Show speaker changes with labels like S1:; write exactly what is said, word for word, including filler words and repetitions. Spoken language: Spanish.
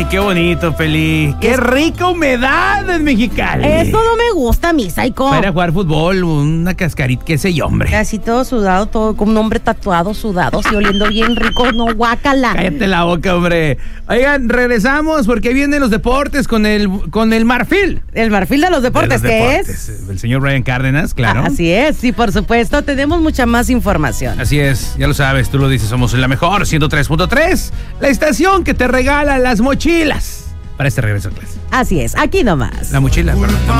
S1: Ay, qué bonito, Feli. Qué rica humedad en Mexicali.
S2: Eso no me gusta, mi Psycho.
S1: Para ir a jugar fútbol, una cascarita, qué sé yo, hombre.
S2: Casi todo sudado, todo con un hombre tatuado, sudado, y oliendo bien rico, no, guácala.
S1: Cállate la boca, hombre. Oigan, regresamos porque vienen los deportes con el, con el Marfil.
S2: El Marfil de los deportes,
S1: de los
S2: ¿qué
S1: deportes,
S2: es?
S1: El señor Brian Cárdenas, claro.
S2: Ah, así es, sí, por supuesto, tenemos mucha más información.
S1: Así es, ya lo sabes, tú lo dices, somos la mejor, ciento tres punto tres, la estación que te regala las mochilas para este regreso a clase.
S2: Así es, aquí nomás.
S1: La mochila, perdón.